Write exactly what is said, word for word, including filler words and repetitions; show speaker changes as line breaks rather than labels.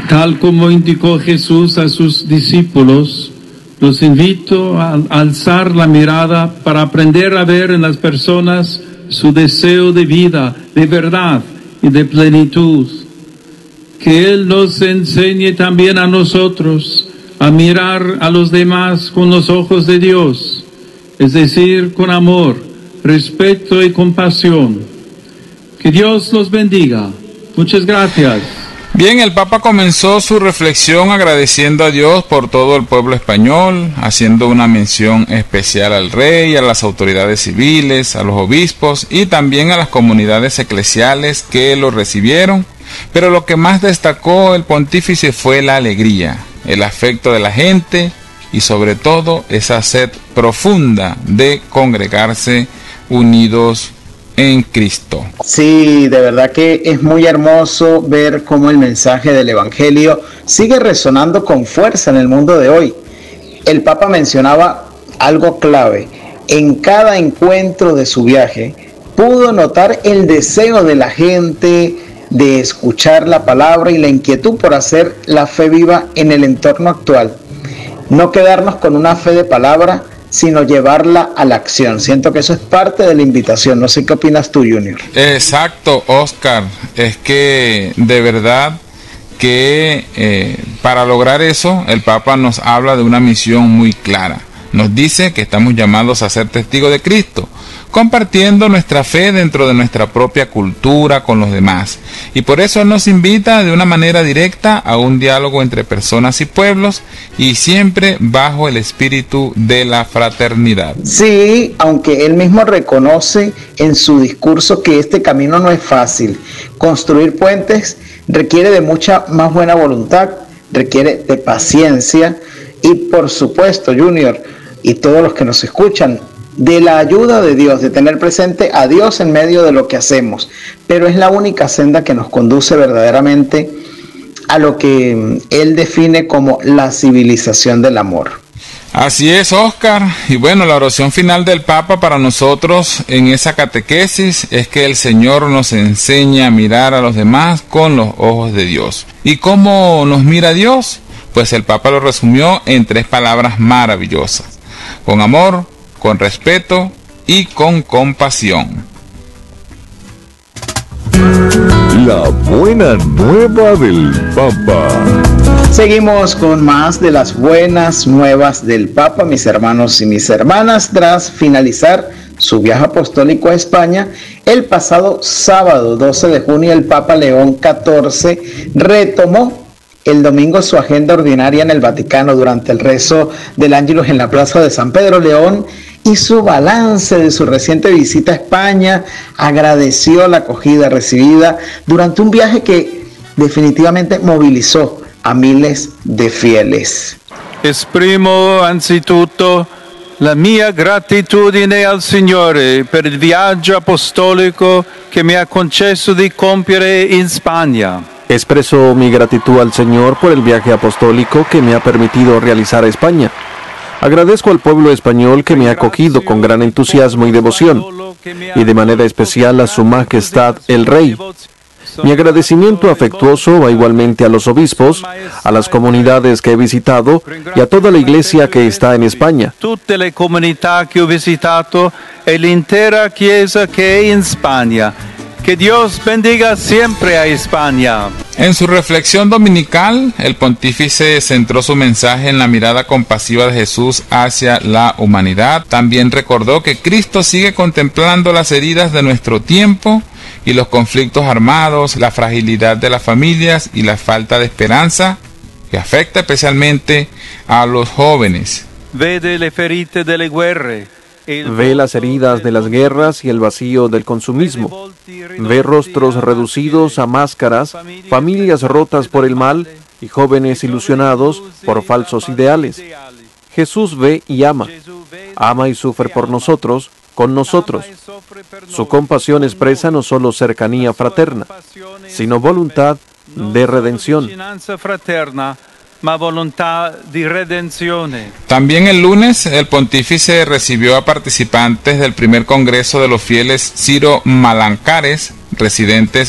Tal como indicó Jesús a sus discípulos, los invito a alzar la mirada para aprender a ver en las personas su deseo de vida, de verdad y de plenitud. Que Él nos enseñe también a nosotros a mirar a los demás con los ojos de Dios, es decir, con amor, respeto y compasión. Que Dios los bendiga. Muchas gracias.
Bien, el Papa comenzó su reflexión agradeciendo a Dios por todo el pueblo español, haciendo una mención especial al rey, a las autoridades civiles, a los obispos y también a las comunidades eclesiales que lo recibieron. Pero lo que más destacó el pontífice fue la alegría, el afecto de la gente y sobre todo esa sed profunda de congregarse unidos en Cristo.
Sí, de verdad que es muy hermoso ver cómo el mensaje del Evangelio sigue resonando con fuerza en el mundo de hoy. El Papa mencionaba algo clave. En cada encuentro de su viaje pudo notar el deseo de la gente de escuchar la palabra y la inquietud por hacer la fe viva en el entorno actual. No quedarnos con una fe de palabra, sino llevarla a la acción. Siento que eso es parte de la invitación. No sé qué opinas tú, Junior.
Exacto, Oscar. Es que de verdad que eh, para lograr eso, el Papa nos habla de una misión muy clara. Nos dice que estamos llamados a ser testigos de Cristo, compartiendo nuestra fe dentro de nuestra propia cultura con los demás. Y por eso Él nos invita de una manera directa a un diálogo entre personas y pueblos, y siempre bajo el espíritu de la fraternidad.
Sí, aunque Él mismo reconoce en su discurso que este camino no es fácil. Construir puentes requiere de mucha más buena voluntad, requiere de paciencia y, por supuesto, Junior, y todos los que nos escuchan, de la ayuda de Dios, de tener presente a Dios en medio de lo que hacemos. Pero es la única senda que nos conduce verdaderamente a lo que Él define como la civilización del amor.
Así es, Oscar. Y bueno, la oración final del Papa para nosotros en esa catequesis es que el Señor nos enseñe a mirar a los demás con los ojos de Dios. ¿Y cómo nos mira Dios? Pues el Papa lo resumió en tres palabras maravillosas: con amor, con respeto y con compasión.
La buena nueva del Papa.
Seguimos con más de las buenas nuevas del Papa, mis hermanos y mis hermanas. Tras finalizar su viaje apostólico a España, el pasado sábado doce de junio, el Papa León catorce retomó el domingo su agenda ordinaria en el Vaticano. Durante el rezo del Ángelus en la plaza de San Pedro, León hizo balance de su reciente visita a España, agradeció la acogida recibida durante un viaje que definitivamente movilizó a miles de fieles.
Esprimo anzitutto la mia gratitudine al Signore per il viaggio apostolico che mi ha concesso di compiere in Spagna.
Expreso mi gratitud al Señor por el viaje apostólico que me ha permitido realizar a España. Agradezco al pueblo español que me ha acogido con gran entusiasmo y devoción, y de manera especial a Su Majestad el Rey. Mi agradecimiento afectuoso va igualmente a los obispos, a las comunidades que he visitado y a toda la iglesia que está en España.
Tutte le comunità che ho visitato e l'intera chiesa che è in Spagna. Que Dios bendiga siempre a España.
En su reflexión dominical, el pontífice centró su mensaje en la mirada compasiva de Jesús hacia la humanidad. También recordó que Cristo sigue contemplando las heridas de nuestro tiempo y los conflictos armados, la fragilidad de las familias y la falta de esperanza que afecta especialmente a los jóvenes.
Vede le ferite delle guerre.
Ve las heridas de las guerras y el vacío del consumismo. Ve rostros reducidos a máscaras, familias rotas por el mal y jóvenes ilusionados por falsos ideales. Jesús ve y ama. Ama y sufre por nosotros, con nosotros. Su compasión expresa no solo cercanía fraterna, sino voluntad de redención.
También el lunes, el pontífice recibió a participantes del primer congreso de los fieles Siro Malancáres, residentes